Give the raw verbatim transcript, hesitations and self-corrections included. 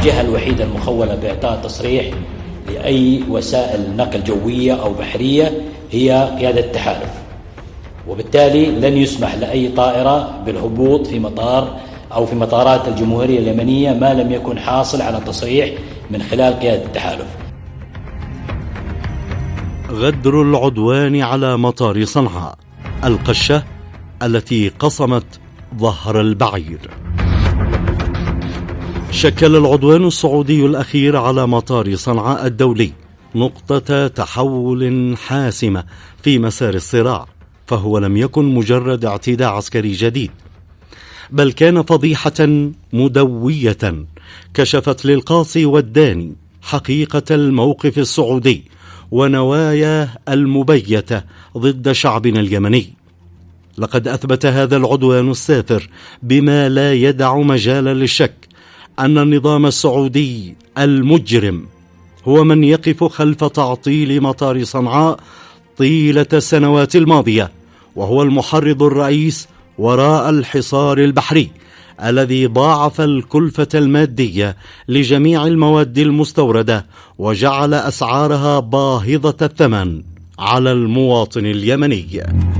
الجهة الوحيدة المخولة بإعطاء تصريح لأي وسائل نقل جوية أو بحرية هي قيادة التحالف، وبالتالي لن يسمح لأي طائرة بالهبوط في مطار أو في مطارات الجمهورية اليمنية ما لم يكن حاصل على تصريح من خلال قيادة التحالف. غدر العدوان على مطار صنعاء، القشة التي قصمت ظهر البعير. شكل العدوان السعودي الأخير على مطار صنعاء الدولي نقطة تحول حاسمة في مسار الصراع، فهو لم يكن مجرد اعتداء عسكري جديد، بل كان فضيحة مدوية كشفت للقاصي والداني حقيقة الموقف السعودي ونواياه المبيتة ضد شعبنا اليمني. لقد أثبت هذا العدوان السافر بما لا يدع مجالا للشك أن النظام السعودي المجرم هو من يقف خلف تعطيل مطار صنعاء طيلة السنوات الماضية، وهو المحرض الرئيس وراء الحصار البحري الذي ضاعف الكلفة المادية لجميع المواد المستوردة وجعل أسعارها باهظة الثمن على المواطن اليمني.